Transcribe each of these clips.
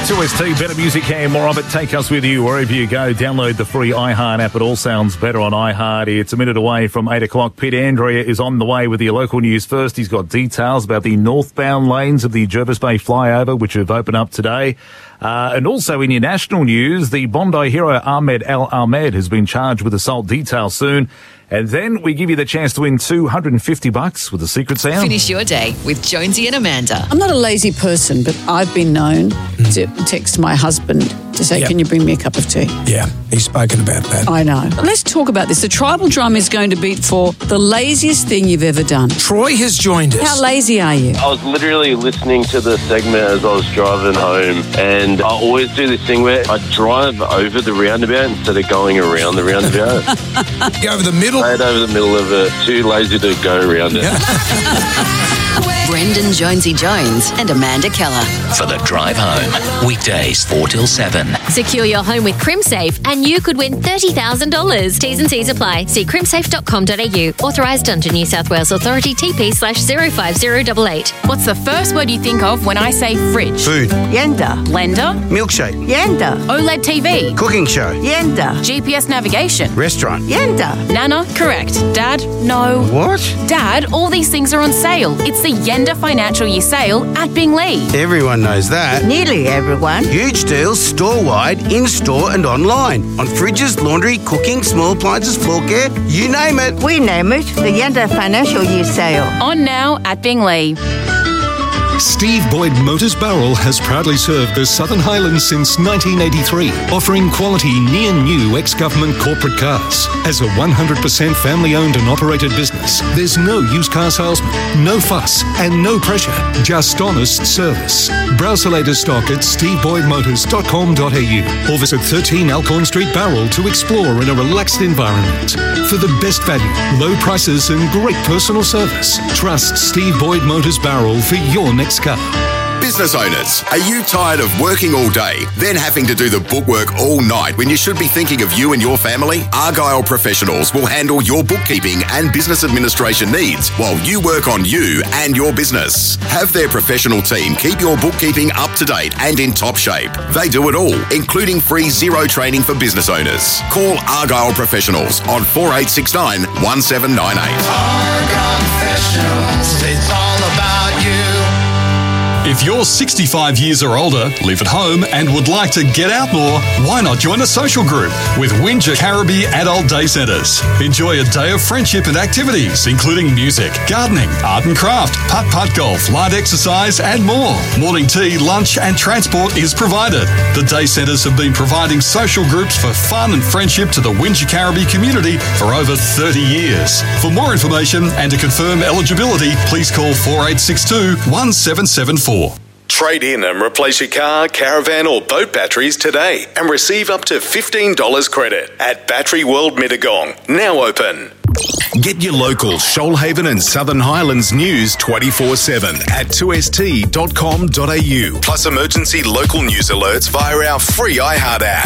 2ST, better music and more of it. Take us with you wherever you go. Download the free iHeart app. It all sounds better on iHeart. It's a minute away from 8 o'clock. Pete Andrea is on the way with your local news first. He's got details about the northbound lanes of the Jervis Bay flyover, which have opened up today. And also in your national news, the Bondi hero Ahmed Al Ahmed has been charged with assault. Details soon. And then we give you the chance to win $250 with a secret sound. Finish your day with Jonesy and Amanda. I'm not a lazy person, but I've been known to text my husband to say, can you bring me a cup of tea? Yeah, he's spoken about that. I know. Let's talk about this. The tribal drum is going to beat for the laziest thing you've ever done. Troy has joined us. How lazy are you? I was literally listening to the segment as I was driving home, and I always do this thing where I drive over the roundabout instead of going around the roundabout. You over the middle? Right over the middle of it. Too lazy to go around it. Brendan Jonesy Jones and Amanda Keller. For the drive home. Weekdays 4 till 7. Secure your home with CrimSafe and you could win $30,000. T's and C's apply. See crimsafe.com.au. Authorised under New South Wales Authority TP/05088. What's the first word you think of when I say fridge? Food. Yenda. Blender? Milkshake. Yenda. OLED TV? Cooking show. Yenda. GPS navigation? Restaurant. Yenda. Nana? Correct. Dad? No. What? Dad, all these things are on sale. It's the Yenda Financial Year Sale at Binglee. Everyone knows that. Nearly everyone. Huge deals store-wide, in-store and online. On fridges, laundry, cooking, small appliances, floor care, you name it. We name it the Yenda Financial Year Sale. On now at Binglee. Steve Boyd Motors Barrel has proudly served the Southern Highlands since 1983, offering quality near-new ex-government corporate cars. As a 100% family-owned and operated business, there's no used car salesman, no fuss and no pressure, just honest service. Browse the latest stock at steveboydmotors.com.au or visit 13 Alcorn Street Barrel to explore in a relaxed environment. For the best value, low prices and great personal service, trust Steve Boyd Motors Barrel for your next car. Business owners, are you tired of working all day, then having to do the bookwork all night when you should be thinking of you and your family? Argyle Professionals will handle your bookkeeping and business administration needs while you work on you and your business. Have their professional team keep your bookkeeping up to date and in top shape. They do it all, including free zero training for business owners. Call Argyle Professionals on 4869 1798. Argyle Professionals, it's all about you. If you're 65 years or older, live at home and would like to get out more, why not join a social group with Windsor Caribbean Adult Day Centres? Enjoy a day of friendship and activities, including music, gardening, art and craft, putt-putt golf, light exercise and more. Morning tea, lunch and transport is provided. The Day Centres have been providing social groups for fun and friendship to the Windsor Caribbean community for over 30 years. For more information and to confirm eligibility, please call 4862 1774. Trade in and replace your car, caravan or boat batteries today and receive up to $15 credit at Battery World Mittagong. Now open. Get your local Shoalhaven and Southern Highlands news 24/7 at 2st.com.au. Plus emergency local news alerts via our free iHeart app.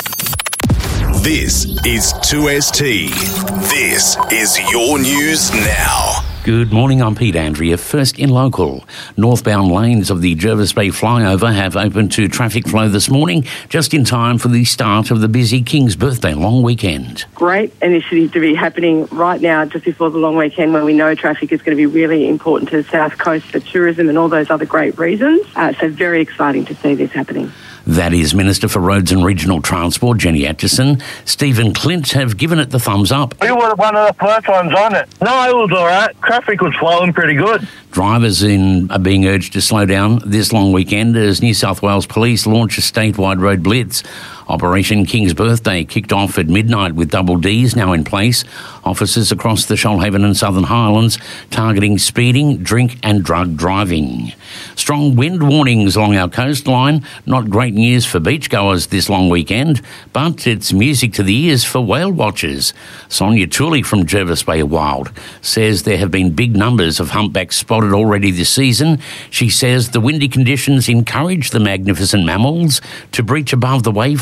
This is 2ST. This is your news now. Good morning, I'm Pete Andrea. First in local. Northbound lanes of the Jervis Bay flyover have opened to traffic flow this morning, just in time for the start of the busy King's Birthday long weekend. Great initiative to be happening right now, just before the long weekend, when we know traffic is going to be really important to the South Coast for tourism and all those other great reasons. So very exciting to see this happening. That is Minister for Roads and Regional Transport, Jenny Atchison. Stephen Clint have given it the thumbs up. We were one of the first ones on it. No, it was all right. Traffic was flowing pretty good. Drivers are being urged to slow down this long weekend as New South Wales Police launch a statewide road blitz. Operation King's Birthday kicked off at midnight with double Ds now in place. Officers across the Shoalhaven and Southern Highlands targeting speeding, drink and drug driving. Strong wind warnings along our coastline. Not great news for beachgoers this long weekend, but it's music to the ears for whale watchers. Sonia Tooley from Jervis Bay Wild says there have been big numbers of humpbacks spotted already this season. She says the windy conditions encourage the magnificent mammals to breach above the wave height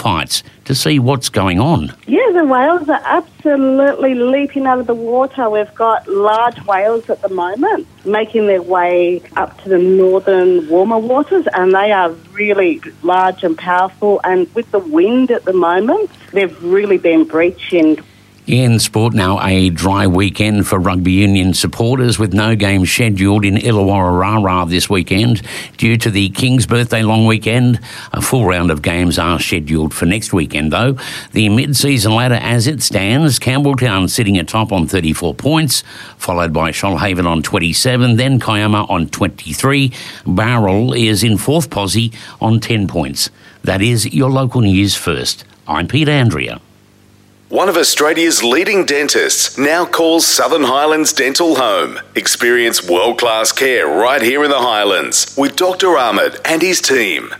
Heights to see what's going on. Yeah, the whales are absolutely leaping out of the water. We've got large whales at the moment making their way up to the northern warmer waters, and they are really large and powerful. And with the wind at the moment, they've really been breaching. In sport now, a dry weekend for rugby union supporters with no games scheduled in Illawarra this weekend due to the King's Birthday long weekend. A full round of games are scheduled for next weekend, though. The mid-season ladder as it stands, Campbelltown sitting atop on 34 points, followed by Shoalhaven on 27, then Kiama on 23. Bowral is in fourth posse on 10 points. That is your local news first. I'm Peter Andrea. One of Australia's leading dentists now calls Southern Highlands Dental home. Experience world-class care right here in the Highlands with Dr. Ahmed and his team.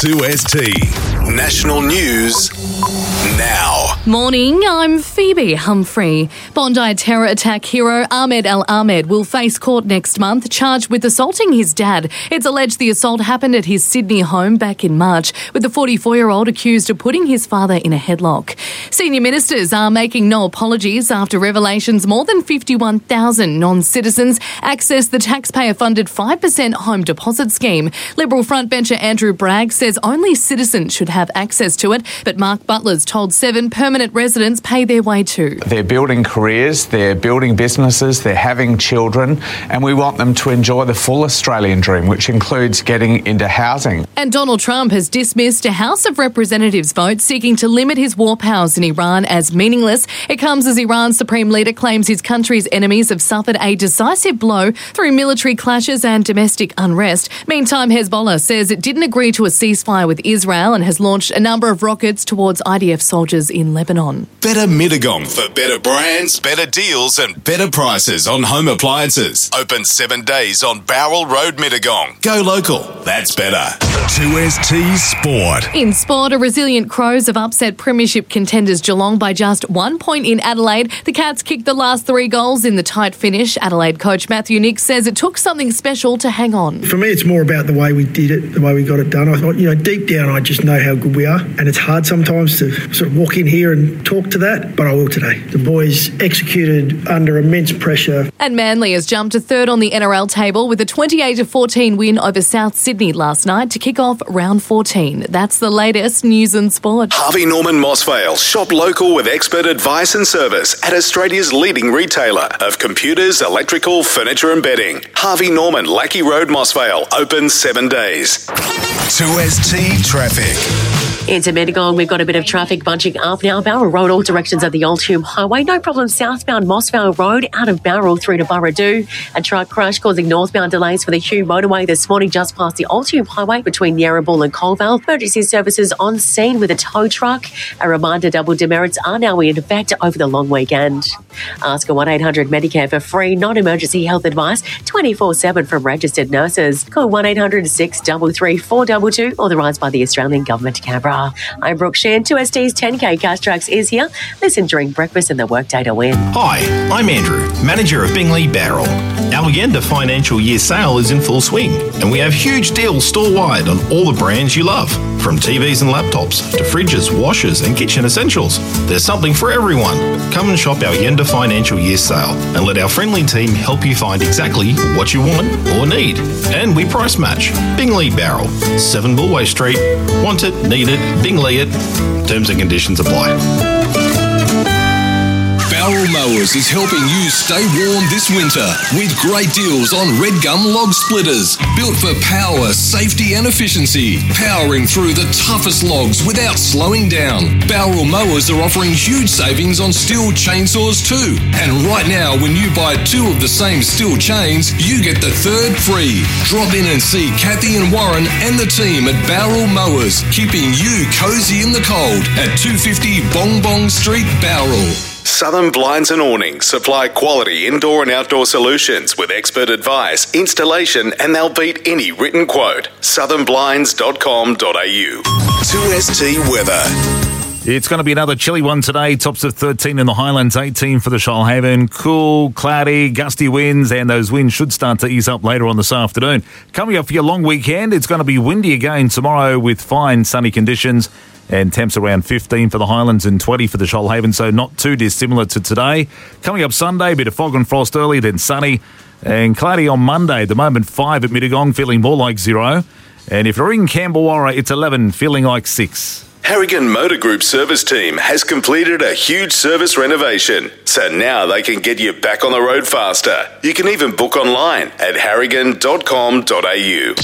2ST National News now. Morning, I'm Phoebe Humphrey. Bondi terror attack hero Ahmed El Ahmed will face court next month, charged with assaulting his dad. It's alleged the assault happened at his Sydney home back in March, with the 44-year-old accused of putting his father in a headlock. Senior ministers are making no apologies after revelations more than 51,000 non-citizens access the taxpayer-funded 5% home deposit scheme. Liberal frontbencher Andrew Bragg says only citizens should have access to it, but Mark Butler's told Seven permanent residents pay their way too. They're building careers, they're building businesses, they're having children, and we want them to enjoy the full Australian dream, which includes getting into housing. And Donald Trump has dismissed a House of Representatives vote seeking to limit his war powers in Iran as meaningless. It comes as Iran's supreme leader claims his country's enemies have suffered a decisive blow through military clashes and domestic unrest. Meantime, Hezbollah says it didn't agree to a ceasefire with Israel and has launched a number of rockets towards IDF soldiers in Lebanon. Better Mittagong for better brands, better deals and better prices on home appliances. Open 7 days on Bowral Road, Mittagong. Go local. That's better. 2ST Sport. In sport, a resilient Crows have upset premiership contenders Geelong by just 1 point in Adelaide. The Cats kicked the last 3 goals in the tight finish. Adelaide coach Matthew Nicks says it took something special to hang on. For me, it's more about the way we did it, the way we got it done. I thought, deep down, I just know how good we are. And it's hard sometimes to sort of walk in here and talk to that, but I will today. The boys executed under immense pressure. And Manly has jumped to third on the NRL table with a 28-14 win over South Sydney last night to kick off round 14. That's the latest news and sport. Harvey Norman Mossvale. Shop local with expert advice and service at Australia's leading retailer of computers, electrical, furniture and bedding. Harvey Norman, Lackey Road, Mossvale. Open 7 days. 2ST Traffic. Into Mittagong, we've got a bit of traffic bunching up now. Bowral Road, all directions of the Old Hume Highway. No problem southbound Mossvale Road, out of Bowral through to Burradoo. A truck crash causing northbound delays for the Hume motorway this morning just past the Old Hume Highway between Yarraville and Colvale. Emergency services on scene with a tow truck. A reminder, double demerits are now in effect over the long weekend. Ask a 1-800-Medicare for free non-emergency health advice 24/7 from registered nurses. Call 1-800-633-422, authorised by the Australian Government, Canberra. I'm Brooke Shan. 2ST's 10K Cash Tracks is here. Listen during breakfast and the workday to win. Hi, I'm Andrew, manager of Bingley Bowral. Our Yenda financial year sale is in full swing, and we have huge deals store-wide on all the brands you love, from TVs and laptops to fridges, washers and kitchen essentials. There's something for everyone. Come and shop our Yenda financial year sale and let our friendly team help you find exactly what you want or need. And we price match. Bingley Bowral, 7 Bullway Street. Want it, need it, Bingley it. Terms and conditions apply. Bowral Mowers is helping you stay warm this winter with great deals on red gum log splitters. Built for power, safety and efficiency. Powering through the toughest logs without slowing down. Bowral Mowers are offering huge savings on steel chainsaws too. And right now, when you buy 2 of the same steel chains, you get the 3rd free. Drop in and see Kathy and Warren and the team at Bowral Mowers, keeping you cozy in the cold at 250 Bong Bong Street, Bowral. Southern Blinds and Awnings supply quality indoor and outdoor solutions with expert advice, installation, and they'll beat any written quote. southernblinds.com.au. 2ST Weather. It's going to be another chilly one today. Tops of 13 in the Highlands, 18 for the Shoalhaven. Cool, cloudy, gusty winds, and those winds should start to ease up later on this afternoon. Coming up for your long weekend, it's going to be windy again tomorrow with fine sunny conditions and temps around 15 for the Highlands and 20 for the Shoalhaven, so not too dissimilar to today. Coming up Sunday, a bit of fog and frost early, then sunny and cloudy on Monday. At the moment, 5 at Mittagong, feeling more like 0. And if you're in Camberwarra, it's 11, feeling like 6. Harrigan Motor Group service team has completed a huge service renovation, so now they can get you back on the road faster. You can even book online at harrigan.com.au.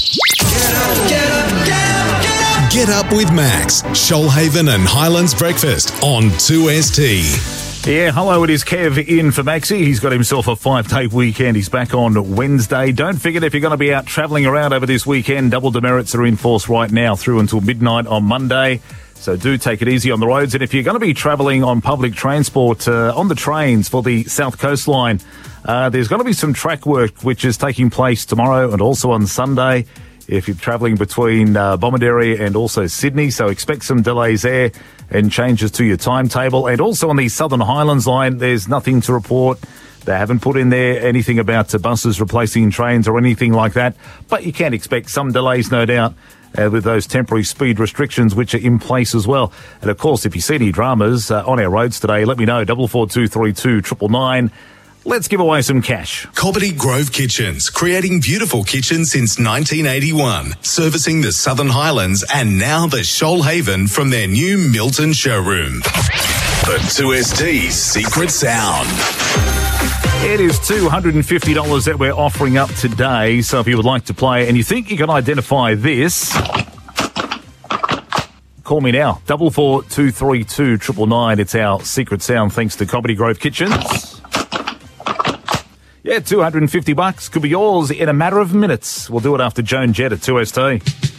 Get up with Max, Shoalhaven and Highlands Breakfast on 2ST. Yeah, hello, it is Kev in for Maxie. He's got himself a 5-day weekend. He's back on Wednesday. Don't forget, if you're going to be out travelling around over this weekend, double demerits are in force right now through until midnight on Monday. So do take it easy on the roads. And if you're going to be travelling on public transport, on the trains for the South Coast Line, there's going to be some track work which is taking place tomorrow and also on Sunday if you're travelling between Bomaderry and also Sydney. So expect some delays there and changes to your timetable. And also on the Southern Highlands Line, there's nothing to report. They haven't put in there anything about buses replacing trains or anything like that. But you can expect some delays, no doubt, with those temporary speed restrictions which are in place as well. And of course, if you see any dramas on our roads today, let me know. 44232 999. Let's give away some cash. Cobbitty Grove Kitchens, creating beautiful kitchens since 1981, servicing the Southern Highlands and now the Shoalhaven from their new Milton showroom. The 2ST's secret sound. It is $250 that we're offering up today. So if you would like to play and you think you can identify this, call me now. 44232 999. It's our secret sound thanks to Cobbitty Grove Kitchens. Yeah, $250 could be yours in a matter of minutes. We'll do it after Joan Jett at 2ST.